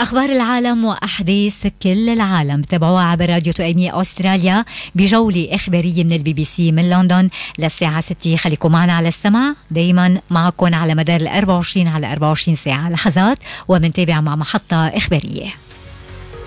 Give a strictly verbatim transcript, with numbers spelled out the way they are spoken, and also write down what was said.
أخبار العالم وأحداث كل العالم تابعوها عبر راديو تؤيمية أستراليا بجولة إخبارية من البي بي سي من لندن للساعة ستة. خليكم معنا على السمع دايما معكم على مدار الأربع وعشرين على أربع وعشرين ساعة لحظات ومنتابع مع محطة إخبارية.